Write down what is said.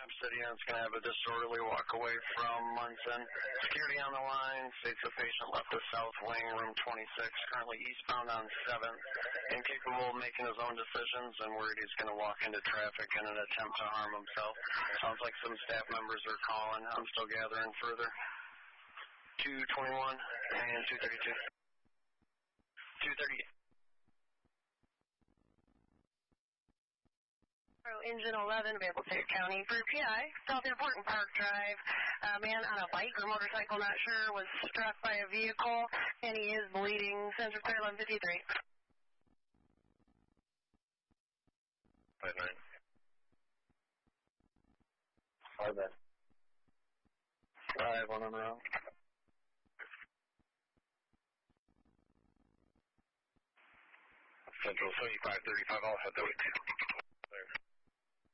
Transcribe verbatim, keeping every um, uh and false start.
City, and it's going to have a disorderly walk away from Munson. Security on the line states the patient left the south wing, room twenty-six, currently eastbound on seventh, incapable of making his own decisions, and worried he's going to walk into traffic in an attempt to harm himself. Sounds like some staff members are calling. I'm still gathering further. two twenty-one and two thirty-two. two thirty-eight. Engine eleven, available to County for P I, South Airport and Park Drive. A man on a bike or motorcycle, not sure, was struck by a vehicle, and he is bleeding. Central Clear eleven fifty-three. five nine. five nine. five one on the round. Central seventy-five thirty-five, I'll head that way too.